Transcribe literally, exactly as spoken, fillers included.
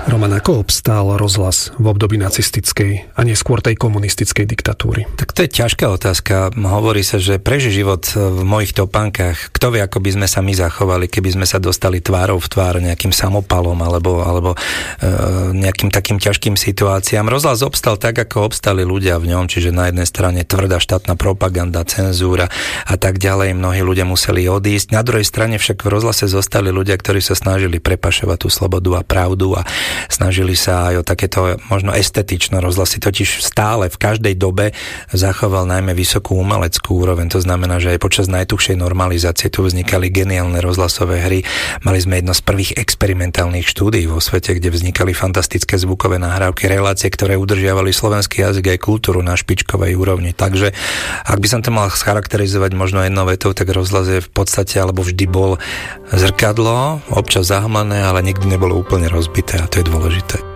Roman, ako obstál rozhlas v období nacistickej a neskôr tej komunistickej diktatúry? Tak to je ťažká otázka. Hovorí sa, že prežije život v mojich topánkach. Kto vie, ako by sme sa my zachovali, keby sme sa dostali tvárou v tvár nejakým samopalom alebo, alebo e, nejakým takým ťažkým situáciám. Rozhlas obstal tak, ako obstali ľudia v ňom, čiže na jednej strane tvrdá štátna propaganda, cenzúra a tak ďalej. Mnohí ľudia museli odísť. Na druhej strane však v rozhlase zostali ľudia, ktorí sa snažili prepašovať tú slobodu a pravdu a snažili sa aj o takéto možno estetično rozhlasy, totiž stále v každej dobe zachoval najmä vysokú umeleckú úroveň. To znamená, že aj počas najtuchšej normalizácie tu vznikali geniálne rozhlasové hry. Mali sme jedno z prvých experimentálnych štúdií vo svete, kde vznikali fantastické zvukové nahrávky, relácie, ktoré udržiavali slovenský jazyk aj kultúru na špičkovej úrovni. Takže ak by som to mal scharakterizovať možno jednou vetou, tak rozhlas je v podstate alebo vždy bol zrkadlo, občas zahmlené, ale nikdy nebolo úplne rozbité a to je dôležité.